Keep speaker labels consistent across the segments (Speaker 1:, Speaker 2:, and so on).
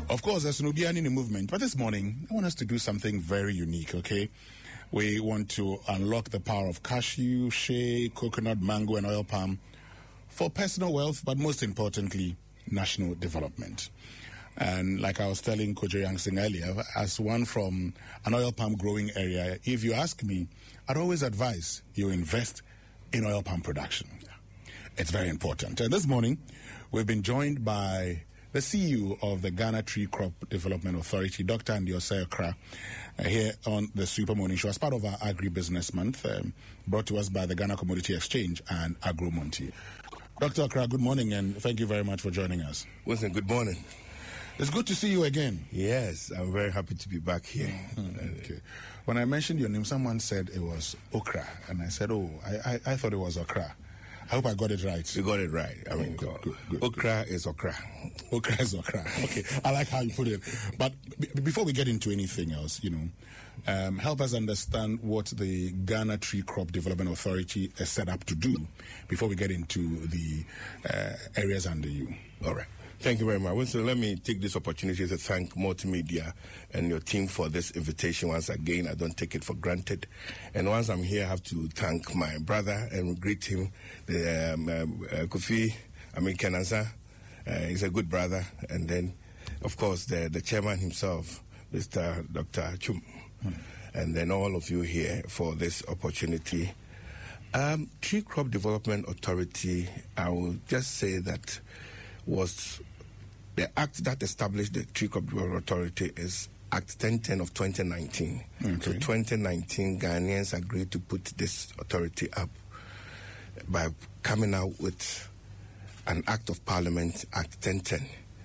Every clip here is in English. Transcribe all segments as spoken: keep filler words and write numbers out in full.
Speaker 1: Of course, there's no Nubian in the movement, but this morning, I want us to do something very unique, okay? We want to unlock the power of cashew, shea, coconut, mango, and oil palm for personal wealth, but most importantly, national development. And like I was telling Kojo Yangsing earlier, as one from an oil palm growing area, if you ask me, I'd always advise you invest in oil palm production. It's very important. And this morning, we've been joined by the C E O of the Ghana Tree Crop Development Authority, Doctor Andiosei Okra, uh, here on the Super Morning Show as part of our Agribusiness Month, um, brought to us by the Ghana Commodity Exchange and Agromonti. Doctor Okra, good morning, and thank you very much for joining us.
Speaker 2: Wilson, good morning.
Speaker 1: It's good to see you again.
Speaker 2: Yes, I'm very happy to be back here.
Speaker 1: Mm-hmm. Okay. When I mentioned your name, someone said it was Okra, and I said, oh, I, I, I thought it was Okra. I hope I got it right.
Speaker 2: You got it right. I mean,
Speaker 1: good, good, good,
Speaker 2: okra good. is okra.
Speaker 1: Okra is okra. Okay, I like how you put it. But b- before we get into anything else, you know, um, help us understand what the Ghana Tree Crop Development Authority is set up to do before we get into the uh, areas under you.
Speaker 2: All right. Thank you very much. So let me take this opportunity to thank Multimedia and your team for this invitation once again. I don't take it for granted. And once I'm here, I have to thank my brother and greet him, the, um, um, uh, Kofi Amikenanza. Uh, he's a good brother. And then, of course, the, the chairman himself, Mister Doctor Chum. Hmm. And then all of you here for this opportunity. Um, Tree Crop Development Authority, I will just say that was the act that established the Tree Crop Development Authority is Act ten ten of twenty nineteen. Okay. So twenty nineteen, Ghanaians agreed to put this authority up by coming out with an Act of Parliament, Act ten ten,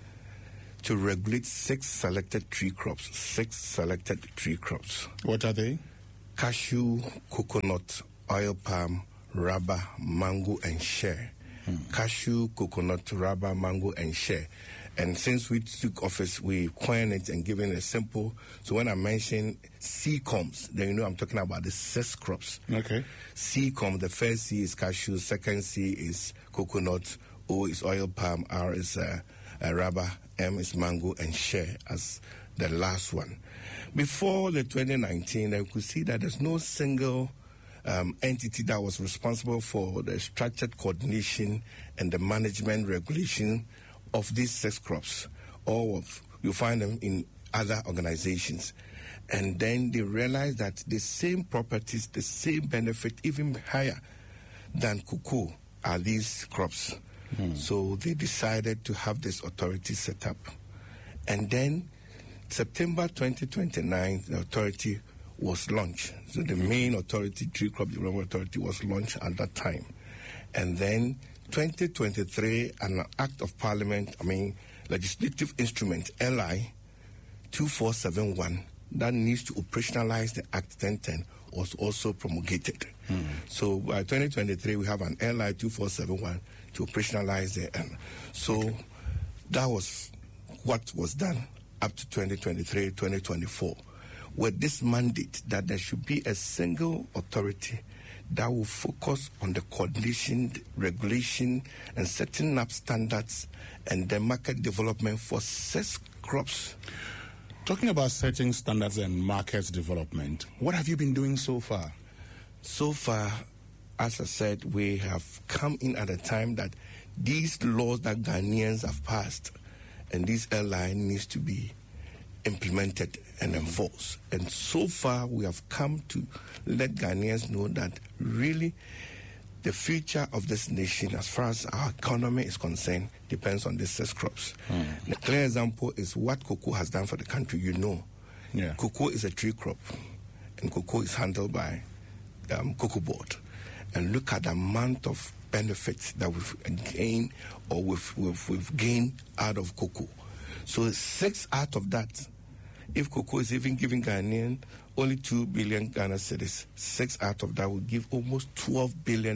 Speaker 2: to regulate six selected tree crops. Six selected tree crops.
Speaker 1: What are they?
Speaker 2: Cashew, coconut, oil palm, rubber, mango, and shea. Hmm. Cashew, coconut, rubber, mango, and shea. And since we took office, we coined it and given it a simple. So when I mention C COMs, then you know I'm talking about the six crops.
Speaker 1: Okay.
Speaker 2: C COM, the first C is cashew, second C is coconut, O is oil palm, R is uh, uh, rubber, M is mango, and shea as the last one. Before the twenty nineteen, I could see that there's no single Um, entity that was responsible for the structured coordination and the management regulation of these six crops. All of you find them in other organizations, and then they realize that the same properties, the same benefit, even higher than cocoa, are these crops. Hmm. So they decided to have this authority set up, and then September twenty twenty-nine, the authority was launched. So the main authority, Tree Crop Development Authority, was launched at that time. And then twenty twenty-three, an Act of Parliament, I mean, legislative instrument, L I two four seven one, that needs to operationalize the Act ten ten, was also promulgated. Hmm. So by twenty twenty-three, we have an L I two four seven one to operationalize the N. So okay. That was what was done up to twenty twenty-three, twenty twenty-four. With this mandate that there should be a single authority that will focus on the coordination, regulation, and setting up standards and the market development for six crops.
Speaker 1: Talking about setting standards and market development, what have you been doing so far?
Speaker 2: So far, as I said, we have come in at a time that these laws that Ghanaians have passed and this airline needs to be implemented and enforced. And so far, we have come to let Ghanaians know that really the future of this nation, as far as our economy is concerned, depends on these six crops. Mm. The clear example is what cocoa has done for the country. You know, yeah. Cocoa is a tree crop, and cocoa is handled by um, Cocoa Board. And look at the amount of benefits that we've gained or we've, we've, we've gained out of cocoa. So six out of that, if cocoa is even giving Ghanaian only two billion Ghana cedis, six out of that will give almost twelve billion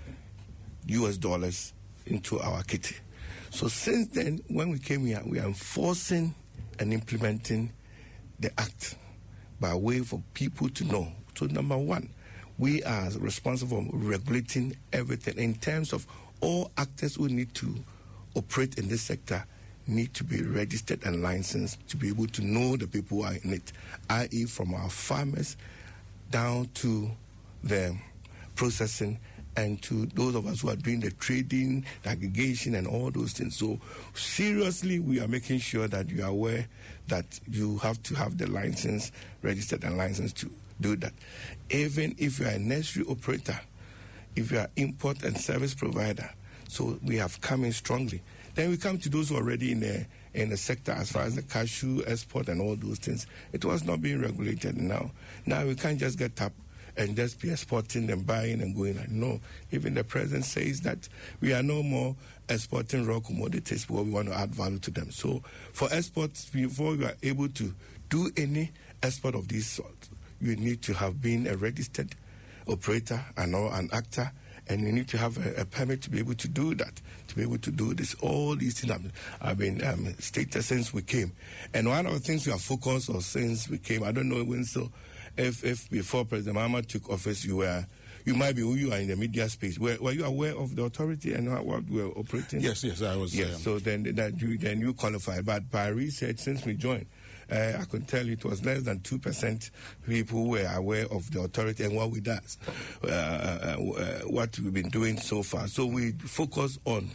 Speaker 2: U S dollars into our kitty. So since then, when we came here, we are enforcing and implementing the act by way for people to know. So number one, we are responsible for regulating everything in terms of all actors who need to operate in this sector need to be registered and licensed to be able to know the people who are in it, that is from our farmers down to the processing and to those of us who are doing the trading, the aggregation, and all those things. So seriously, we are making sure that you are aware that you have to have the license, registered and licensed to do that. Even if you are a nursery operator, if you are import and service provider, so we have come in strongly. Then we come to those who are already in the in the sector as far as the cashew export and all those things. It was not being regulated now. Now we can't just get up and just be exporting and buying and going. No, even the president says that we are no more exporting raw commodities, but we want to add value to them. So for exports, before you are able to do any export of this sort, you need to have been a registered operator and or an actor, and you need to have a, a permit to be able to do that, to be able to do this. All these things have, have been um, stated since we came. And one of the things we have focused on since we came, I don't know when so, if, if before President Mahama took office, you were, you might be who you are in the media space. Were, were you aware of the authority and how, what we were operating?
Speaker 1: Yes, yes, I was.
Speaker 2: Yes,
Speaker 1: um,
Speaker 2: so then that you then you qualified. But by research, since we joined, uh, I can tell you it was less than two percent people who were aware of the authority and what we do, uh, uh, uh, what we've been doing so far. So we focus on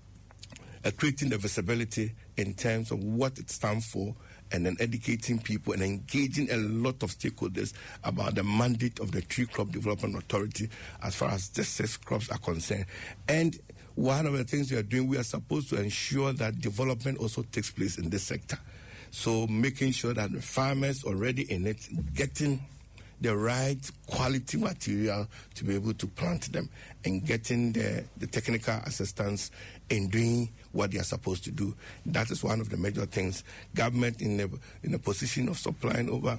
Speaker 2: uh, creating the visibility in terms of what it stands for, and then educating people and engaging a lot of stakeholders about the mandate of the Tree Crop Development Authority as far as the six crops are concerned. And one of the things we are doing, we are supposed to ensure that development also takes place in this sector. So making sure that the farmers already in it getting the right quality material to be able to plant them, and getting the, the technical assistance in doing what they are supposed to do. That is one of the major things. Government in a, in a position of supplying over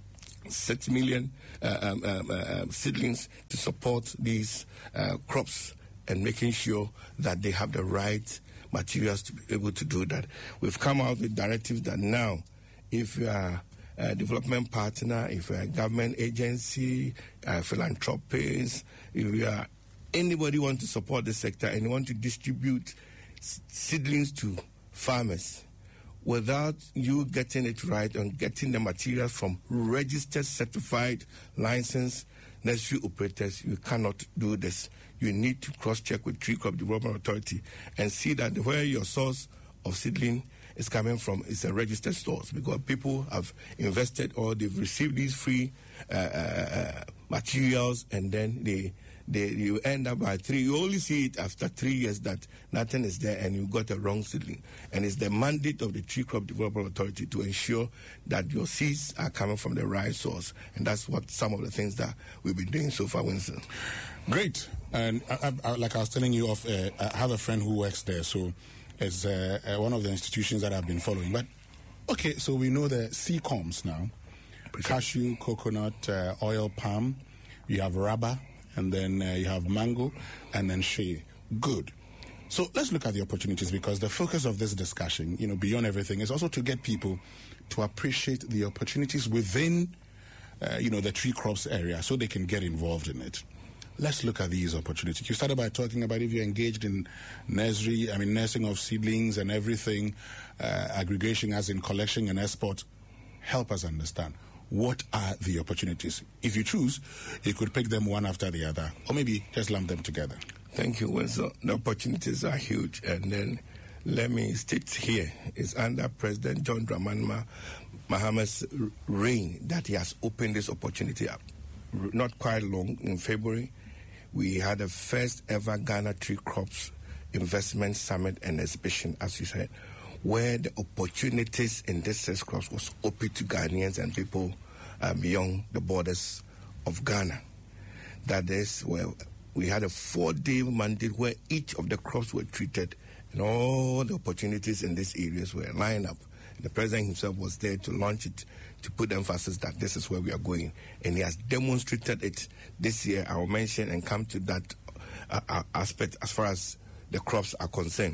Speaker 2: six million uh, um, um, uh, seedlings to support these uh, crops, and making sure that they have the right materials to be able to do that. We've come out with directives that now, if you are a development partner, if you're a government agency, uh, philanthropist, if you are anybody who wants to support the sector and you want to distribute seedlings to farmers, without you getting it right and getting the materials from registered, certified, licensed nursery operators, you cannot do this. You need to cross-check with Tree Crop Development Authority and see that where your source of seedling is coming from is a registered source, because people have invested or they've received these free uh, uh, materials, and then they They, you end up by three. You only see it after three years that nothing is there and you got a wrong seedling. And it's the mandate of the Tree Crop Development Authority to ensure that your seeds are coming from the right source. And that's what some of the things that we've been doing so far, Winston.
Speaker 1: Great. And I, I, like I was telling you, of, uh, I have a friend who works there, so it's uh, uh, one of the institutions that I've been following. But, okay, so we know the C COMs now. Cashew, coconut, uh, oil, palm. You have rubber. And then uh, you have mango, and then shea. Good. So let's look at the opportunities, because the focus of this discussion, you know, beyond everything, is also to get people to appreciate the opportunities within, uh, you know, the tree crops area, so they can get involved in it. Let's look at these opportunities. You started by talking about if you're engaged in nursery, I mean, nursing of seedlings and everything, uh, aggregation as in collection and export. Help us understand. What are the opportunities? If you choose, you could pick them one after the other, or maybe just lump them together.
Speaker 2: Thank you, Winston. The opportunities are huge. And then let me state here, it's under President John Dramani Mahama's reign that he has opened this opportunity up. Not quite long, in February, we had the first ever Ghana Tree Crops Investment Summit and Exhibition, as you said, where the opportunities in this six crops was open to Ghanaians and people uh, beyond the borders of Ghana. That is where we had a four-day mandate where each of the crops were treated, and all the opportunities in these areas were lined up. The president himself was there to launch it, to put emphasis that this is where we are going. And he has demonstrated it this year. I will mention and come to that uh, aspect as far as the crops are concerned.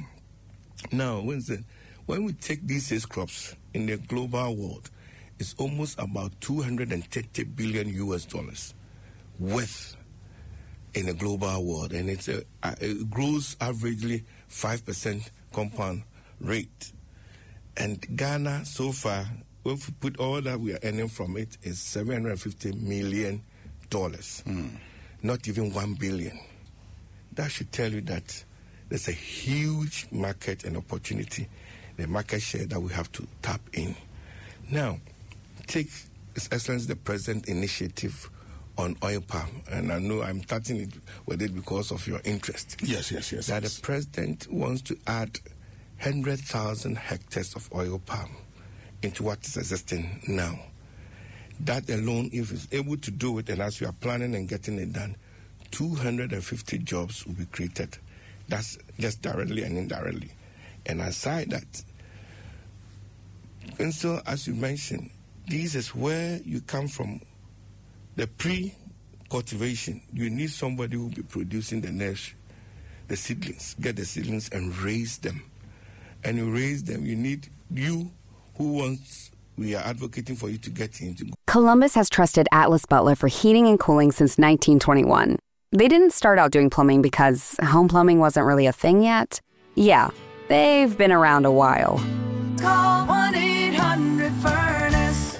Speaker 2: Now, Winston, when we take these six crops in the global world, it's almost about two hundred thirty billion U S dollars worth in the global world. And it's a, it grows averagely five percent compound rate. And Ghana, so far, if we put all that we are earning from it, is seven hundred fifty million dollars. Mm. Not even one billion. That should tell you that there's a huge market and opportunity, the market share that we have to tap in. Now, take His Excellency the President initiative on oil palm, and I know I'm starting it with it because of your interest.
Speaker 1: Yes, yes, yes.
Speaker 2: That
Speaker 1: yes.
Speaker 2: the President wants to add one hundred thousand hectares of oil palm into what is existing now. That alone, if he's able to do it, and as we are planning and getting it done, two hundred fifty jobs will be created. That's just directly and indirectly. And aside that, and so as you mentioned, this is where you come from. The pre-cultivation, you need somebody who will be producing the nursery, the seedlings, get the seedlings and raise them. And you raise them, you need you who wants, we are advocating for you to get into.
Speaker 3: Columbus has trusted Atlas Butler for heating and cooling since nineteen twenty-one. They didn't start out doing plumbing because home plumbing wasn't really a thing yet. Yeah, they've been around a while.
Speaker 4: Call one eight hundred furnace.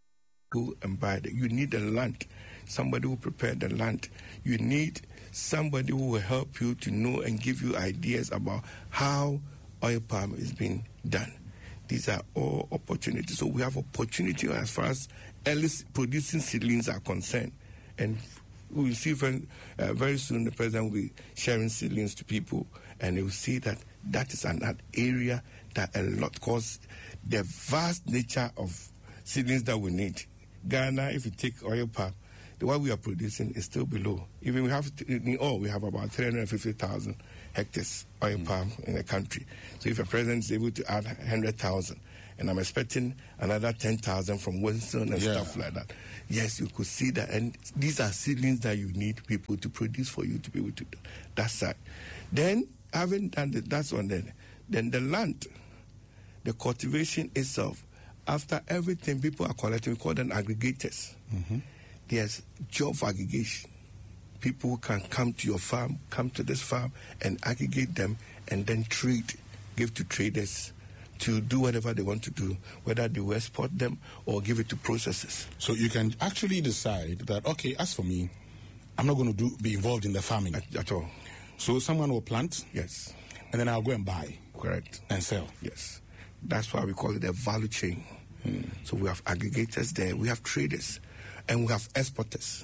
Speaker 2: Go and buy it. You need the land, somebody who prepared the land. You need somebody who will help you to know and give you ideas about how oil palm is being done. These are all opportunities. So we have opportunity as far as early producing seedlings are concerned. And we will see very, uh, very soon the President will be sharing seedlings to people, and they will see that that is an, an area that a lot, because the vast nature of seedlings that we need. Ghana, if you take oil palm, the one we are producing is still below. Even we have, in all, we have about three hundred fifty thousand hectares oil mm. palm in the country. So if a president is able to add one hundred thousand, and I'm expecting another ten thousand from Winston and yeah. stuff like that, yes, you could see that. And these are seedlings that you need people to produce for you to be able to do that side. Then, having done that, that's one then. Then the land, the cultivation itself, after everything people are collecting, we call them aggregators. Mm-hmm. There's job aggregation. People can come to your farm, come to this farm, and aggregate them, and then trade, give to traders to do whatever they want to do, whether they will export them or give it to processors.
Speaker 1: So you can actually decide that, okay, as for me, I'm not going to do be involved in the farming.
Speaker 2: At, at all.
Speaker 1: So someone will plant?
Speaker 2: Yes.
Speaker 1: And then I'll go and buy?
Speaker 2: Correct.
Speaker 1: And sell?
Speaker 2: Yes. That's why we call it a value chain. Hmm. So we have aggregators there, we have traders, and we have exporters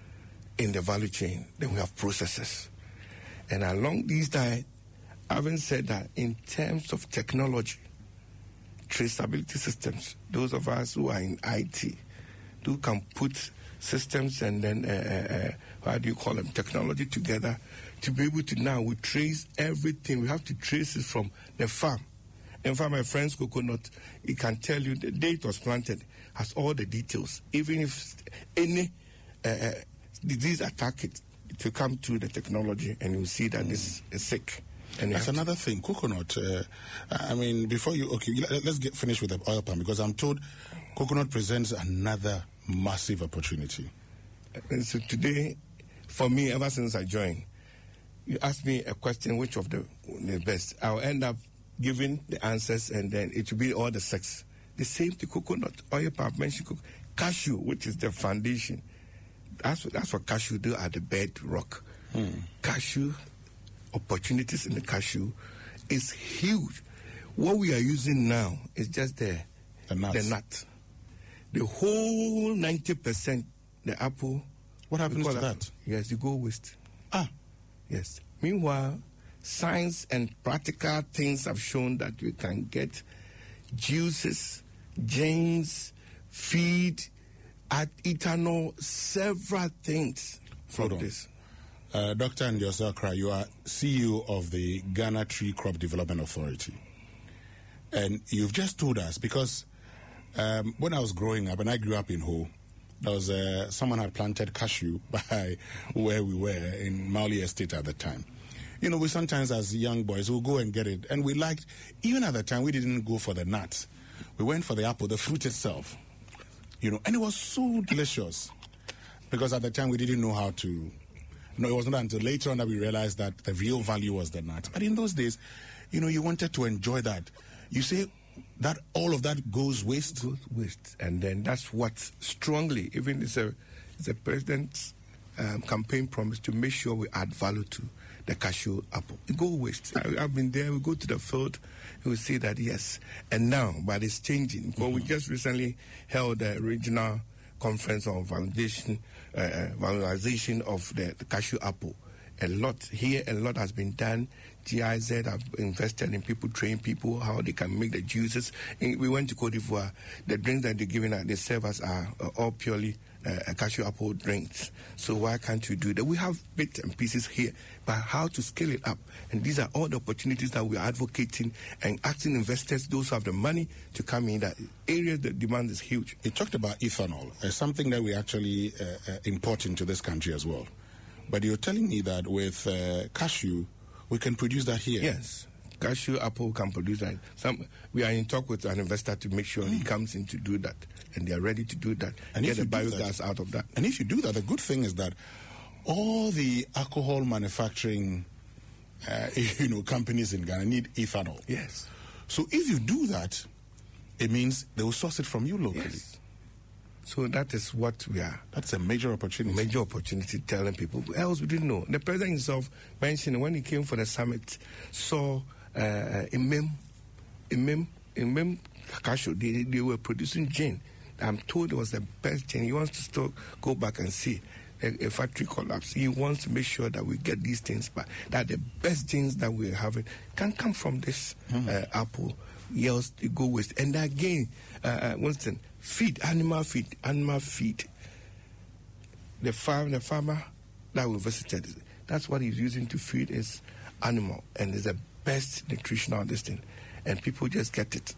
Speaker 2: in the value chain. Then we have processors. And along these lines, having said that, in terms of technology, traceability systems, those of us who are in I T, who can put systems and then, uh, uh, how do you call them, technology together to be able to now, we trace everything. We have to trace it from the farm. In fact, my friend's coconut, it can tell you the day it was planted, has all the details. Even if any uh, disease attack it, it will come to the technology and you'll see that mm. this is sick. And
Speaker 1: that's another to... thing, coconut. Uh, I mean, before you, okay, let's get finished with the oil palm, because I'm told coconut presents another massive opportunity.
Speaker 2: And so today, for me, ever since I joined, you ask me a question, which of the, the best, I'll end up giving the answers, and then it will be all the sex. The same to coconut, oil palm, mentioned coconut, cashew, which is the foundation. That's what, that's what cashew do at the bedrock. Hmm. Cashew, opportunities in the cashew is huge. What we are using now is just the,
Speaker 1: the, nuts.
Speaker 2: the nut. The whole ninety percent, the apple.
Speaker 1: What happens to
Speaker 2: that?
Speaker 1: that?
Speaker 2: Yes, you go waste.
Speaker 1: Ah.
Speaker 2: Yes. Meanwhile, science and practical things have shown that we can get juices, genes, feed, ethanol, several things from this.
Speaker 1: Uh, Doctor Ndiosa Kra, you are C E O of the Ghana Tree Crop Development Authority. And you've just told us, because um, when I was growing up, and I grew up in Ho, there was uh, someone had planted cashew by where we were in Mauli Estate at the time. You know, we sometimes as young boys will go and get it, and we liked, even at the time, we didn't go for the nuts. We went for the apple, the fruit itself. You know, and it was so delicious, because at the time we didn't know how to. No, it wasn't until later on that we realized that the real value was the nut. But in those days, you know, you wanted to enjoy that. You say that all of that goes waste?
Speaker 2: Goes waste. And then that's what strongly, even it's a, it's a president's um, campaign promise to make sure we add value to the cashew apple. It go waste. I, I've been there. We go to the field, and we see that, yes. And now, but it's changing. Mm-hmm. Well, we just recently held a regional conference on validation, uh, valorization of the, the cashew apple. A lot here, a lot has been done. G I Z have invested in people, train people how they can make the juices. And we went to Cote d'Ivoire. The drinks that they're giving out, they serve us are uh, all purely uh, cashew apple drinks. So why can't you do that? We have bits and pieces here, but how to scale it up? And these are all the opportunities that we are advocating and asking investors, those who have the money, to come in. That area, the demand is huge.
Speaker 1: You talked about ethanol, uh, something that we actually uh, uh, import into this country as well. But you're telling me that with uh, cashew, we can produce that here?
Speaker 2: Yes. Cashew apple can produce that. Some, we are in talk with an investor to make sure mm. he comes in to do that. And they are ready to do that. And get the biogas that, out of that.
Speaker 1: And if you do that, the good thing is that all the alcohol manufacturing uh, you know, companies in Ghana need ethanol.
Speaker 2: Yes.
Speaker 1: So if you do that, it means they will source it from you locally.
Speaker 2: Yes. So that is what we are.
Speaker 1: That's a major opportunity.
Speaker 2: Major opportunity telling people. Else we didn't know. The president himself mentioned when he came for the summit, saw uh, Imem, Imem, Imem cashew. They, they were producing gin. I'm told it was the best gin. He wants to still go back and see a, a factory collapse. He wants to make sure that we get these things back. That the best gins that we're having can come from this mm. uh, apple. Else to go waste. And again, uh, Winston, feed, animal feed, animal feed. The farm, the farmer that we visited, that's what he's using to feed his animal, and it's the best nutritional thing. And people just get it.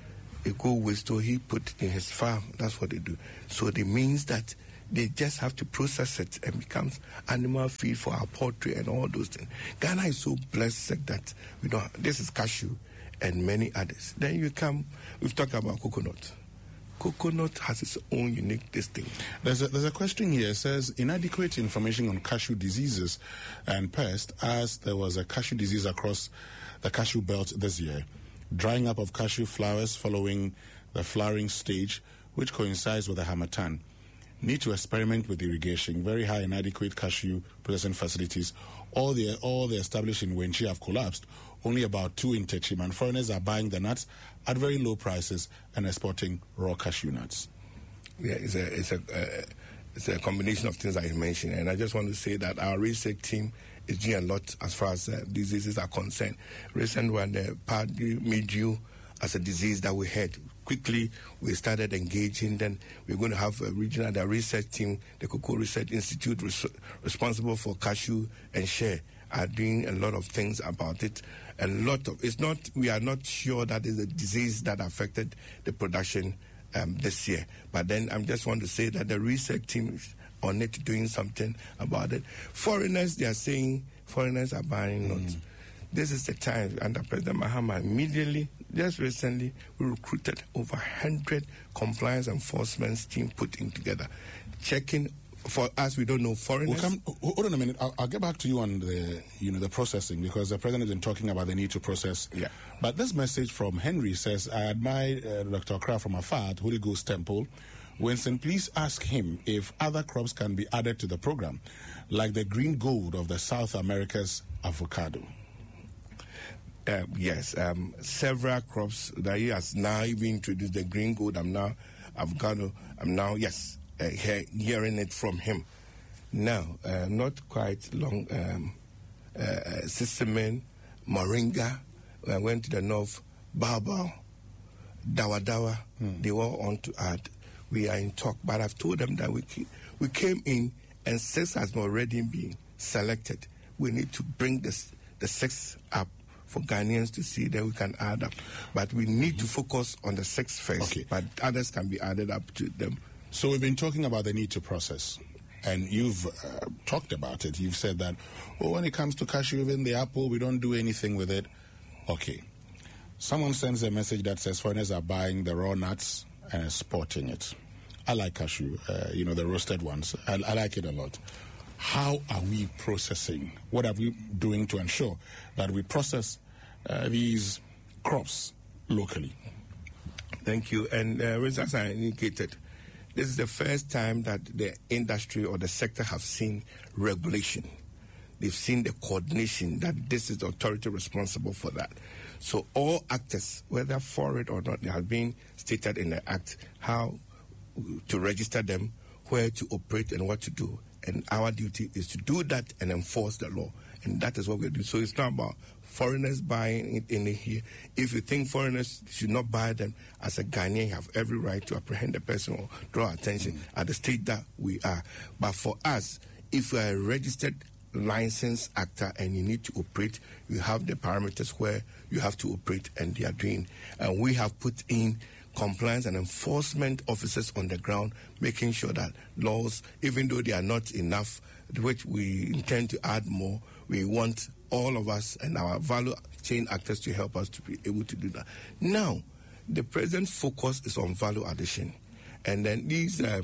Speaker 2: It go waste, so he put in his farm. That's what they do. So it means that they just have to process it and becomes animal feed for our poultry and all those things. Ghana is so blessed that we don't. This is cashew and many others. Then you come. We've talked about coconut. Coconut has its own unique distinct.
Speaker 1: There's a, there's a question here. It says, inadequate information on cashew diseases and pests, as there was a cashew disease across the cashew belt this year. Drying up of cashew flowers following the flowering stage, which coincides with the Harmattan. Need to experiment with irrigation. Very high inadequate cashew processing facilities. All the, all the established in Wenchi have collapsed. Only about two in Techim, and foreigners are buying the nuts at very low prices and exporting raw cashew nuts.
Speaker 2: Yeah, it's a it's a uh, it's a combination of things that you mentioned, and I just want to say that our research team is doing a lot as far as uh, diseases are concerned. Recent one, the paddy mildew as a disease that we had. Quickly, we started engaging. Then we're going to have a regional the research team, the Cocoa Research Institute, res- responsible for cashew and share, are doing a lot of things about it. A lot of it's not. We are not sure that is a disease that affected the production um, this year. But then I just want to say that the research team is on it, doing something about it. Foreigners, they are saying foreigners are buying nuts. Mm. This is the time under President Mahama. Immediately, just recently, we recruited over one hundred compliance enforcement team putting together, checking. For us, we don't know foreigners.
Speaker 1: We'll come, hold on a minute. I'll, I'll get back to you on the, you know, the processing, because the president has been talking about the need to process.
Speaker 2: Yeah.
Speaker 1: But this message from Henry says, I admire uh, Doctor Okra from afar at Holy Ghost Temple. Winston, please ask him if other crops can be added to the program, like the green gold of the South America's avocado.
Speaker 2: Uh, yes, um, several crops that he has now even introduced. The green gold, I'm now avocado. I'm now yes. Uh, he- hearing it from him. Now, uh, not quite long, um, uh, Sissemen, Moringa, I went to the north, Baobab, Dawa Dawa, hmm. they were on to add. We are in talk, but I've told them that we came, we came in and six has already been selected. We need to bring this, the six up for Ghanaians to see that we can add up. But we need mm-hmm. to focus on the six first,
Speaker 1: okay.
Speaker 2: But others can be added up to them.
Speaker 1: So we've been talking about the need to process, and you've uh, talked about it. You've said that, oh, when it comes to cashew, even the apple, we don't do anything with it. Okay. Someone sends a message that says foreigners are buying the raw nuts and exporting it. I like cashew, uh, you know, the roasted ones. I, I like it a lot. How are we processing? What are we doing to ensure that we process uh, these crops locally?
Speaker 2: Thank you. And uh, as I indicated, this is the first time that the industry or the sector have seen regulation. They've seen the coordination that this is the authority responsible for that. So all actors, whether for it or not, they have been stated in the act how to register them, where to operate and what to do. And our duty is to do that and enforce the law. And that is what we do. So it's not about foreigners buying it in here. If you think foreigners should not buy them, as a Ghanaian, you have every right to apprehend the person or draw attention mm-hmm. at the state that we are. But for us, if you are a registered licensed actor and you need to operate, you have the parameters where you have to operate, and they are doing. And we have put in compliance and enforcement officers on the ground, making sure that laws, even though they are not enough, which we intend to add more, we want all of us and our value chain actors to help us to be able to do that. Now, the present focus is on value addition. And then these uh,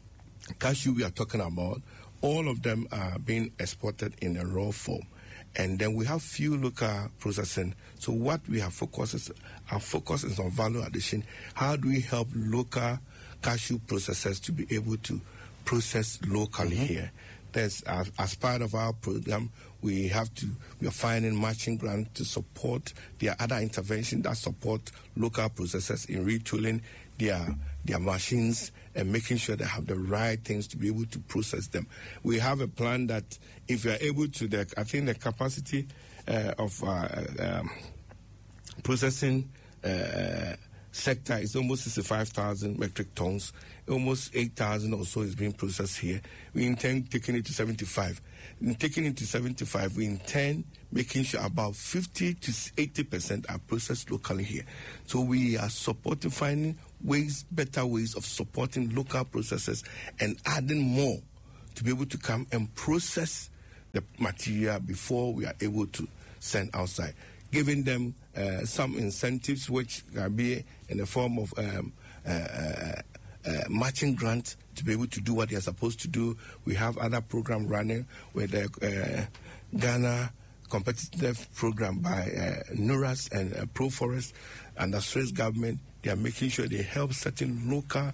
Speaker 2: cashew we are talking about, all of them are being exported in a raw form. And then we have few local processing. So what we have focused is, our focus is on value addition. How do we help local cashew processors to be able to process locally mm-hmm. here? There's, uh, as part of our program, we have to, we are finding matching grants to support their other interventions that support local processors in retooling their their machines and making sure they have the right things to be able to process them. We have a plan that if you are able to, the, I think the capacity uh, of uh, um, processing uh, sector is almost sixty-five thousand metric tons. Almost eight thousand or so is being processed here. We intend taking it to seventy-five. In taking it to seventy-five, we intend making sure about fifty to eighty percent are processed locally here. So we are supporting, finding ways, better ways of supporting local processors and adding more to be able to come and process the material before we are able to send outside. Giving them uh, some incentives, which can be in the form of um, uh, uh, uh, matching grants to be able to do what they are supposed to do. We have other program running with the uh, Ghana competitive program by uh, NURAS and uh, ProForest and the Swiss government. They are making sure they help certain local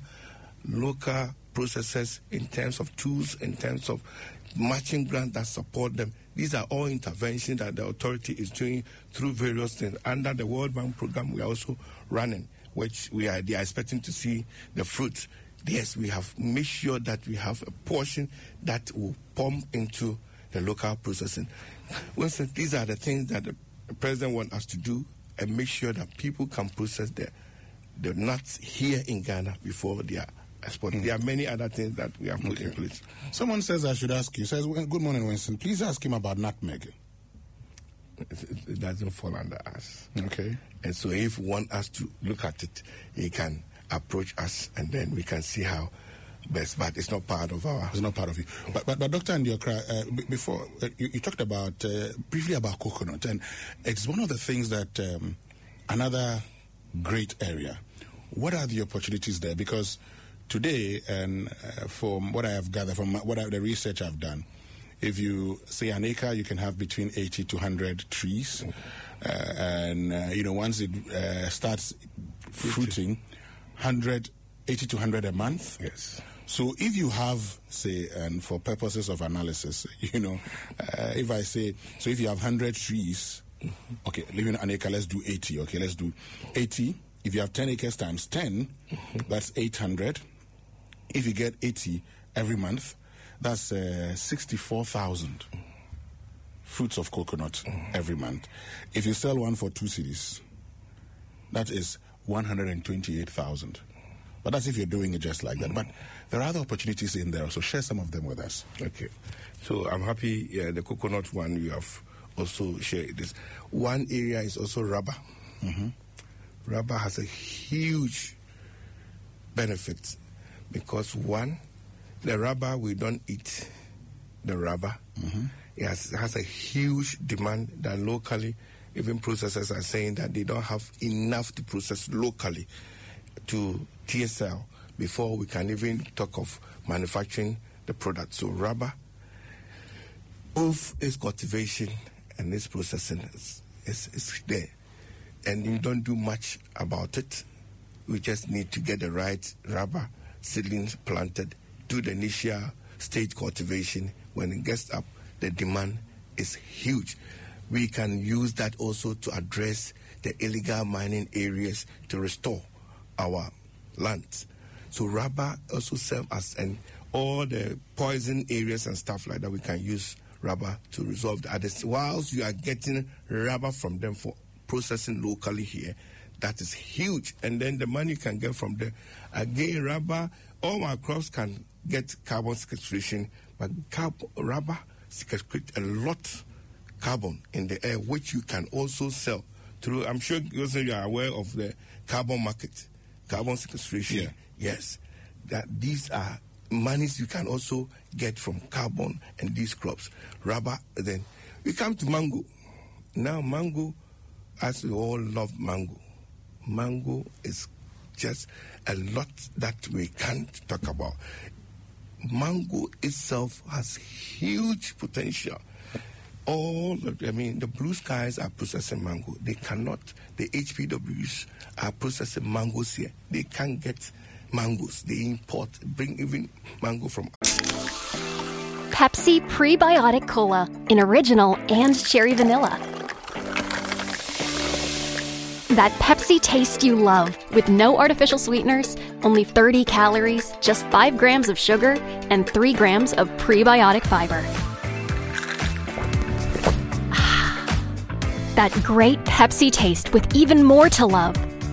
Speaker 2: local processors in terms of tools, in terms of matching grants that support them. These are all interventions that the authority is doing through various things. Under the World Bank program, we are also running, which we are, they are expecting to see the fruits. Yes, we have made sure that we have a portion that will pump into the local processing. Winston, these are the things that the president wants us to do and make sure that people can process the, the nuts here in Ghana before they are exported. Mm. There are many other things that we have put okay. in place.
Speaker 1: Someone says I should ask you, says, good morning, Winston. Please ask him about nutmeg.
Speaker 2: It, it doesn't fall under us.
Speaker 1: Okay.
Speaker 2: And so if you want us to look at it, he can approach us and then we can see how best. But it's not part of our...
Speaker 1: It's not part of you. But, but, but Doctor Ndiokra, uh, b- before, uh, you, you talked about, uh, briefly about coconut. And it's one of the things that, um, another great area. What are the opportunities there? Because today, and uh, from what I have gathered, from what I, the research I've done, if you say an acre, you can have between eighty to one hundred trees. Uh, and, uh, you know, once it uh, starts fruiting, one hundred, eighty to one hundred a month.
Speaker 2: Yes.
Speaker 1: So if you have, say, and for purposes of analysis, you know, uh, if I say, so if you have one hundred trees, mm-hmm. okay, leaving an acre, let's do eighty, okay, let's do eighty. If you have ten acres times ten, mm-hmm. that's eight hundred. If you get eighty every month, that's uh, sixty-four thousand fruits of coconut mm-hmm. every month. If you sell one for two cedis, that is one hundred twenty-eight thousand. But that's if you're doing it just like that. Mm-hmm. But there are other opportunities in there, so share some of them with us.
Speaker 2: Okay. So I'm happy uh, the coconut one you have also shared this. One area is also rubber. Mm-hmm. Rubber has a huge benefit because, one, the rubber, we don't eat the rubber. Mm-hmm. It has, has a huge demand that locally, even processors are saying that they don't have enough to process locally to T S L before we can even talk of manufacturing the product. So rubber, both its cultivation and its processing is, is, is there. And you don't do much about it. We just need to get the right rubber seedlings planted, do the initial stage cultivation. When it gets up, the demand is huge. We can use that also to address the illegal mining areas to restore our lands. So rubber also serves as an all the poison areas and stuff like that. We can use rubber to resolve the others. Whilst you are getting rubber from them for processing locally here, that is huge. And then the money you can get from there. Again, rubber, all our crops can get carbon sequestration, but carb- rubber sequestrates a lot carbon in the air, which you can also sell through. I'm sure also you are aware of the carbon market, carbon sequestration.
Speaker 1: Yeah.
Speaker 2: Yes, that these are monies you can also get from carbon and these crops. Rubber, then we come to mango. Now mango, as we all love mango, mango is just a lot that we can't talk about. Mango itself has huge potential. All, of, I mean, the Blue Skies are processing mango. They cannot, the H P Ws are processing mangoes here. They can't get mangoes. They import, bring even mango from.
Speaker 5: Pepsi Prebiotic Cola in original and cherry vanilla. That Pepsi taste you love with no artificial sweeteners, only thirty calories, just five grams of sugar, and three grams of prebiotic fiber. That great Pepsi taste with even more to love.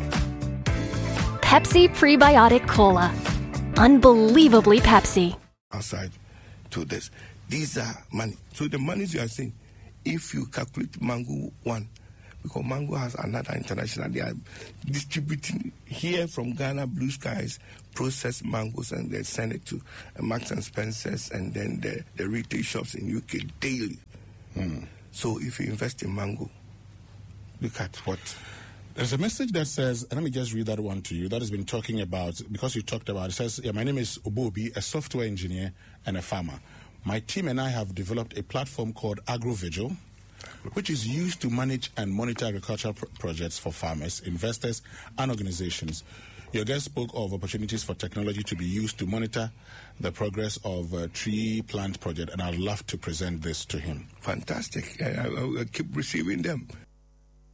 Speaker 5: Pepsi Prebiotic Cola. Unbelievably Pepsi.
Speaker 2: Outside to this. These are money. So the monies you are saying, if you calculate mango one, because mango has another international, they are distributing here from Ghana, Blue Skies, processed mangoes, and they send it to uh, Marks and Spencer's and then the, the retail shops in U K daily. Mm. So if you invest in mango, look at what.
Speaker 1: There's a message that says, and let me just read that one to you, that has been talking about, because you talked about, it says, yeah, my name is Obobi, a software engineer and a farmer. My team and I have developed a platform called AgroVigil, which is used to manage and monitor agricultural pr- projects for farmers, investors, and organizations. Your guest spoke of opportunities for technology to be used to monitor the progress of a tree plant project, and I'd love to present this to him.
Speaker 2: Fantastic. I, I, I keep receiving them.